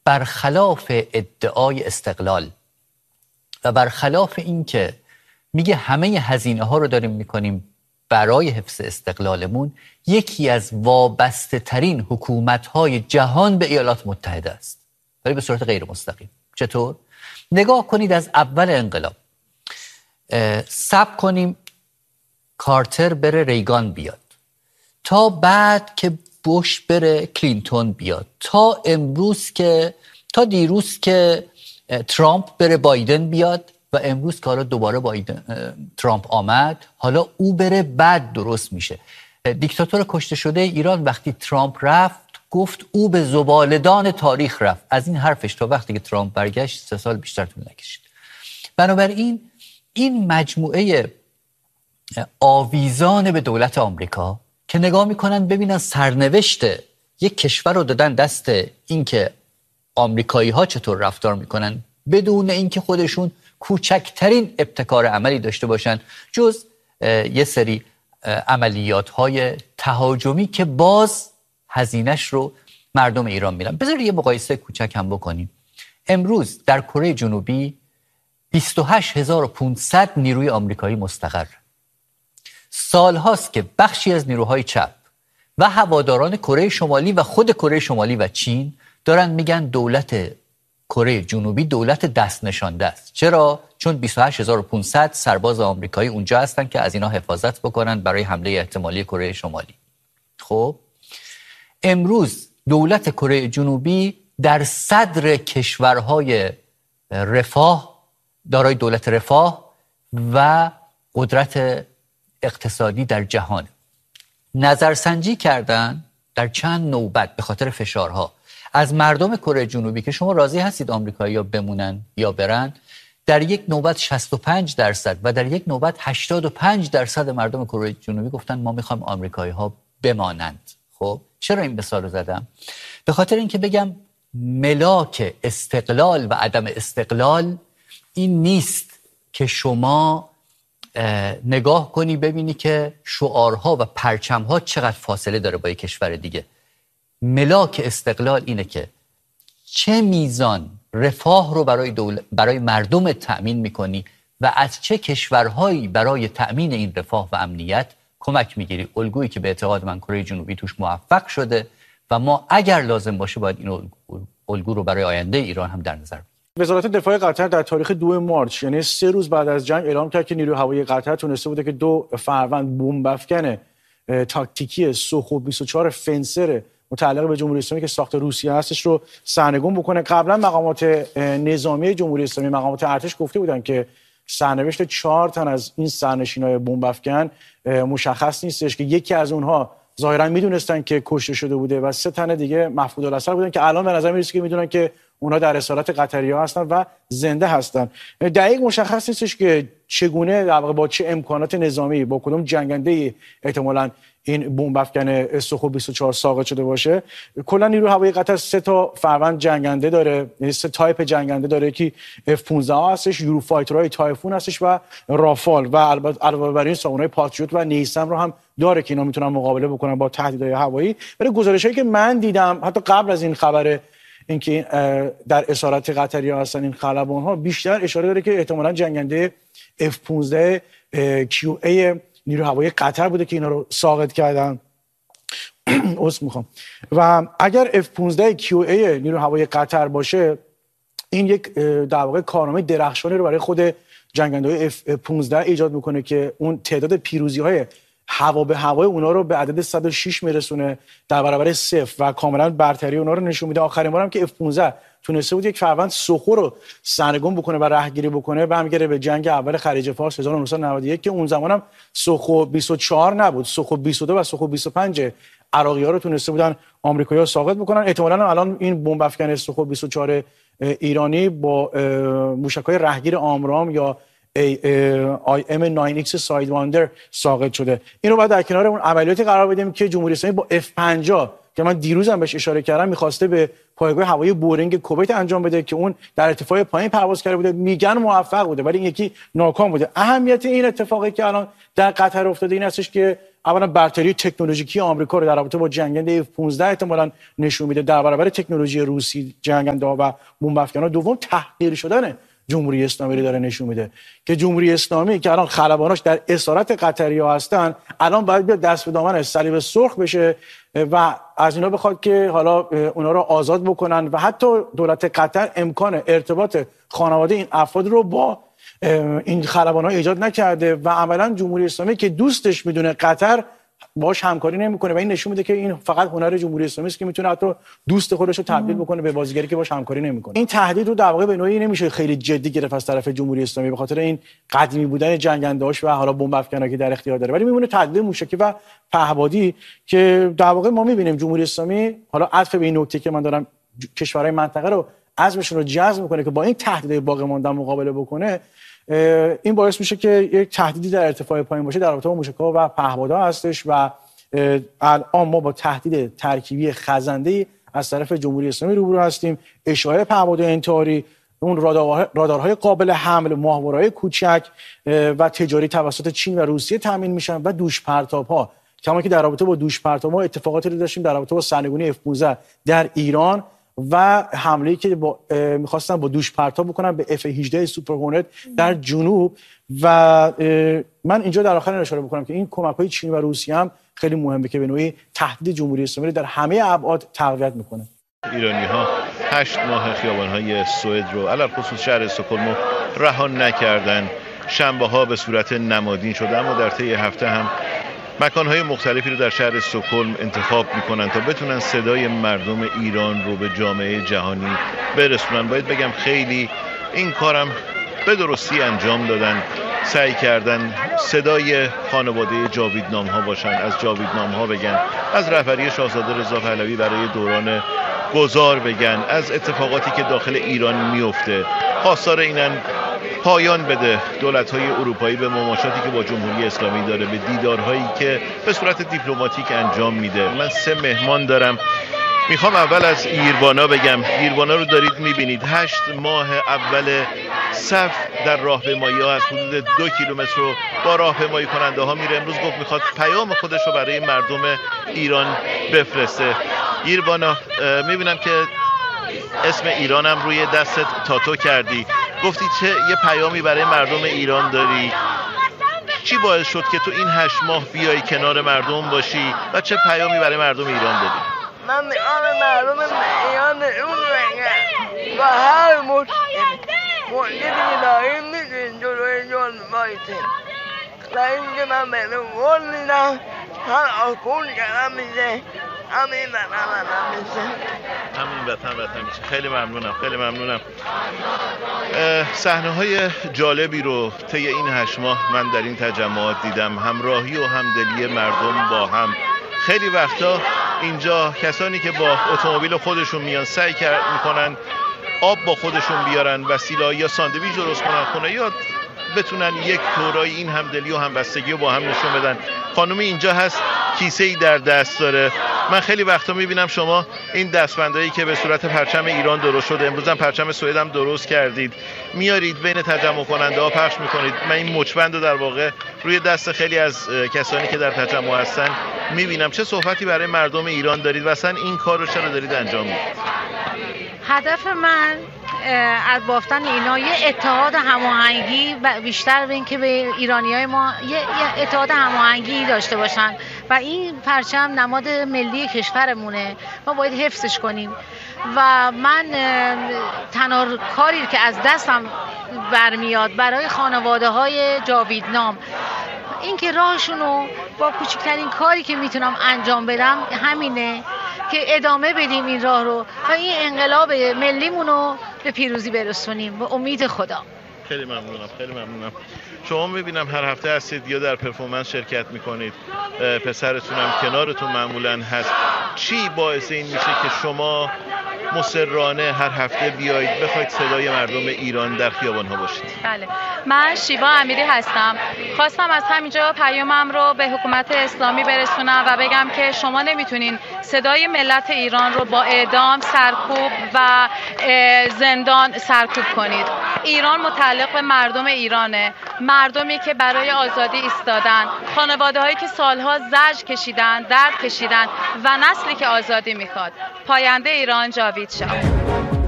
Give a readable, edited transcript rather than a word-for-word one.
برخلاف ادعای استقلال و برخلاف این که میگه همه هزینه ها رو داریم میکنیم برای حفظ استقلالمون، یکی از وابسته ترین حکومت های جهان به ایالات متحده است، ولی به صورت غیر مستقیم. چطور؟ نگاه کنید از اول انقلاب صبر کنیم کارتر بره ریگان بیاد، تا بعد که بوش بره کلینتون بیاد، تا امروز که تا دیروز که ترامپ بره بایدن بیاد و امروز که حالا دوباره ترامپ آمد، حالا او بره بعد درست میشه. دیکتاتور کشته شده ایران وقتی ترامپ رفت گفت او به زبالدان تاریخ رفت. از این حرفش تا وقتی که ترامپ برگشت 3 سال بیشتر طول نکشید. بنابراین این مجموعه آویزان به دولت آمریکا که نگاه میکنن ببینن سرنوشت یک کشور رو دادن دست این که آمریکایی ها چطور رفتار میکنن بدون اینکه خودشون کوچکترین ابتکار عملی داشته باشن جز یه سری عملیات های تهاجمی که باز هزینه‌اش رو مردم ایران میدن. بذار یه مقایسه کوچک هم بکنیم. امروز در کره جنوبی 28500 نیروی آمریکایی مستقر. سال هاست که بخشی از نیروهای چپ و هواداران کره شمالی و خود کره شمالی و چین دارن میگن دولت کره جنوبی دولت دست نشانده است. چرا؟ چون 28500 سرباز آمریکایی اونجا هستن که از اینا حفاظت بکنن برای حمله احتمالی کره شمالی. خب امروز دولت کره جنوبی در صدر کشورهای رفاه، دارای دولت رفاه و قدرت اقتصادی در جهان. نظرسنجی کردن در چند نوبت به خاطر فشارها از مردم کره جنوبی که شما راضی هستید آمریکایی‌ها بمونن یا برن، در یک نوبت 65% و در یک نوبت 85% مردم کره جنوبی گفتن ما میخوایم آمریکایی‌ها بمانند. خب چرا این مثال رو زدم؟ به خاطر اینکه بگم ملاک استقلال و عدم استقلال این نیست که شما نگاه کنی ببینی که شعارها و پرچمها چقدر فاصله داره با یک کشور دیگه. ملاک استقلال اینه که چه میزان رفاه رو برای مردم تأمین میکنی و از چه کشورهایی برای تأمین این رفاه و امنیت کمک میگیری. الگویی که به اعتقاد من کره جنوبی توش موفق شده و ما اگر لازم باشه باید این الگو رو برای آینده ایران هم در نظر بگیریم. وزارت دفاع قطر در تاریخ 2 مارس یعنی 3 روز بعد از جنگ اعلام کرد که نیروی هوایی قطر تونسته بوده که 2 فروند بمب‌افکن تاکتیکی سوخو 24 فنسر متعلق به جمهوری اسلامی که ساخت روسیه هستش رو سرنگون بکنه. قبلا مقامات نظامی جمهوری اسلامی، مقامات ارتش گفته بودن که سرنوشت 4 تن از این سرنشینای بمب‌افکن مشخص نیستش، که یکی از اونها ظاهرا میدونستن که کشته شده بوده و 3 تن دیگه مفقود الاثر بودن که الان به نظر میرسه که میدونن که اونها در اسارت قطری‌ها هستن و زنده هستن. دقیق مشخص نیستش که چگونه در واقع با چه امکانات نظامی با کدوم جنگنده احتمالاً این بمب‌افکن سوخو 24 ساقط شده باشه. کلا نیروی هوایی قطر 3 تا فروند جنگنده داره، یعنی 3 تایپ جنگنده داره که F-15 هستش، یوروفایترهای تایفون هستش و رافال و البته علاوه بر این سامونای پاتریوت و نیسم رو هم داره که اینا میتونن مقابله بکنن با تهدیدهای هوایی. ولی گزارشایی که من دیدم حتی قبل از این خبر اینکه در اسارت قطری‌ها هستن این خلبان‌ها، بیشتر اشاره داره که احتمالاً جنگنده F-15 QA نیروی هوایی قطر بوده که اینا رو ساقط کردن. و اگر F-15 QA نیروی هوایی قطر باشه، این یک در واقع کارنامه درخشانی رو برای خود جنگنده‌های F-15 ایجاد میکنه که اون تعداد پیروزی‌های هوا به هوای اونا رو به عدد 106 میرسونه در برابر 0 و کاملا برتری اونا رو نشون میده. آخرین بارم که F-15 تونسته بود یک فروند سوخو رو سرنگون بکنه و رهگیری بکنه برمیگره به جنگ اول خلیج فارس 1991 که اون زمانم سوخو 24 نبود، سوخو 22 و سوخو 25 عراقی‌ها رو تونسته بودن آمریکایی‌ها ساقط بکنن. احتمالاً الان این بمب‌افکن سوخو 24 ایرانی با موشک‌های رهگیر آمرام یا IM-9X سایدواندر ساقط شده. این رو باید در کنار اون عملیاتی قرار بدیم که جمهوری اسلامی با F-50 که من دیروزم بهش اشاره کردم می‌خواسته به پایگاه هوایی بورینگ کویت انجام بده که اون در ارتفاع پایین پرواز کرده بوده، میگن موفق بوده ولی این یکی ناکام بوده. اهمیت این اتفاقی که الان در قطر افتاده این هستش که اولا برتری تکنولوژیکی آمریکا رو در رابطه با جنگنده F-15 احتمالاً نشون میده در برابر تکنولوژی روسی جنگنده‌ها و بمب افکن‌ها. دوم تحقیر شدن جمهوری اسلامی رو داره نشون میده که جمهوری اسلامی که الان خلباناش در اسارت قطری‌ها هستن الان باید بیاد دست به دامن صلیب سرخ بشه و از اینا بخواد که حالا اونا رو آزاد بکنن و حتی دولت قطر امکان ارتباط خانواده این افراد رو با این خلبان‌ها ایجاد نکرده و عملاً جمهوری اسلامی که دوستش میدونه قطر باهاش همکاری نمیکنه و این نشون میده که این فقط هنر جمهوری اسلامی است که میتونه حتی دوست خودش رو تبدیل بکنه به بازیگری که باهاش همکاری نمیکنه. این تهدید رو در واقع به نوعی نمیشه خیلی جدی گرفت از طرف جمهوری اسلامی به خاطر این قدیمی بودن جنگنده‌هاش و حالا بمب افکنایی که در اختیار داره، ولی میمونه تهدید موشکی و پهپادی که در واقع ما میبینیم جمهوری اسلامی حالا عطف به این نکته که من دارم کشورهای منطقه رو عزمشون رو جذب میکنه که با این تهدیدهای باقی مانده مقابله بکنه. این باعث میشه که یک تهدیدی در ارتفاع پایین باشه در رابطه با موشک‌ها و پهپادها هستش و الان ما با تهدید ترکیبی خزنده‌ای از طرف جمهوری اسلامی روبرو هستیم. اشاعه پهپادهای انتحاری، اون رادارهای قابل حمل، ماهواره‌های کوچک و تجاری توسط چین و روسیه تامین میشن و دوش پرتاب‌ها، کما که در رابطه با دوش پرتاب‌ها اتفاقاتی رو داشتیم در رابطه با سرنگونی F-15 در ایران و حمله‌ای که می‌خواستن با دوش پرتاب بکنن به F-18 سوپر هورنت در جنوب. و من اینجا در آخر اشاره بکنم که این کمک‌های چین و روسیه هم خیلی مهمه که به نوعی تهدید جمهوری اسلامی در همه ابعاد تقویت میکنه. ایرانی‌ها 8 ماه خیابان‌های سوئد رو علل خصوص شهر استکهلم رها نکردن. شنبه‌ها به صورت نمادین شده، اما در طی هفته هم مکان‌های مختلفی رو در شهر استکهلم انتخاب می‌کنن تا بتونن صدای مردم ایران رو به جامعه جهانی برسونن. باید بگم خیلی این کارم به درستی انجام دادن، سعی کردن صدای خانواده جاویدنام‌ها باشن، از جاویدنام‌ها بگن، از رهبری شاهزاده رضا پهلوی برای دوران گذار بگن، از اتفاقاتی که داخل ایران میفته. خواستار اینن پایان بده دولت‌های اروپایی به مماشاتی که با جمهوری اسلامی داره، به دیدارهایی که به صورت دیپلماتیک انجام میده. من 3 مهمان دارم. میخوام اول از ایروانا بگم. ایروانا رو دارید میبینید، 8 ماه اول صف در راهپیمایی‌ها از حدود 2 کیلومتر رو با راهپیمایی کننده ها میره. امروز گفت میخواد پیام خودش رو برای مردم ایران بفرسته. ایروانا، میبینم که اسم ایرانم روی دستت تاتو کردی. گفتی چه یه پیامی برای مردم ایران داری؟ چی باعث شد که تو این 8 ماه بیای کنار مردم باشی و چه پیامی برای مردم ایران داری؟ من میخوام مردم ایران اون بگم و هر مشکلی که داریم میتونیم جلوی جان بایستیم و اینکه من بهتون قول میدم هر آکون کردم میشه همین وطن میشه، همین وطن میشه. خیلی ممنونم، خیلی ممنونم. صحنه‌های جالبی رو طی این 8 ماه من در این تجمعات دیدم، همراهی و همدلی مردم با هم. خیلی وقتا اینجا کسانی که با اتومبیل خودشون میان سعی میکنن آب با خودشون بیارن، وسیله یا ساندویچ درست کنن خونه، یا بتونن یک طورایی این همدلی و همبستگی رو با هم نشون بدن. خانومی اینجا هست، کیسه‌ای در دست داره. من خیلی وقتا میبینم شما این دستبندایی که به صورت پرچم ایران درست شده، امروز هم پرچم سوئد هم درست کردید، میارید بین تجمع کننده ها پخش میکنید. من این مچبند رو در واقع روی دست خیلی از کسانی که در تجمع هستن میبینم. چه صحبتی برای مردم ایران دارید و اصلا این کار رو چرا دارید انجام میدید؟ هدف من از بافتن اینا یه اتحاد هماهنگی و بیشتر به این که به ایرانیای ما یه اتحاد هماهنگی داشته باشن و این پرچم نماد ملی کشورمونه، ما باید حفظش کنیم. و من تنها کاری که از دستم برمیاد برای خانواده های جاویدنام این که راهشونو با کوچکترین کاری که میتونم انجام بدم همینه که ادامه بدیم این راه رو و این انقلاب ملیمونو به پیروزی برسونیم به امید خدا. خیلی ممنونم، خیلی ممنونم. شما میبینم هر هفته هستید یا در پرفورمنس شرکت میکنید، پسرتونم کنارتون معمولا هست. چی باعث این میشه که شما مصرانه هر هفته بیایید بخواید صدای مردم ایران در خیابان‌ها باشید. بله، من شیوا امیری هستم. خواستم از همینجا پیامم رو به حکومت اسلامی برسونم و بگم که شما نمیتونین صدای ملت ایران رو با اعدام، سرکوب و زندان سرکوب کنید. ایران متعلق به مردم ایرانه، مردمی که برای آزادی ایستادن، خانواده‌هایی که سالها زجر کشیدن، درد کشیدن و نسلی که آزادی میخواد. پاینده ایران جاوید شاه.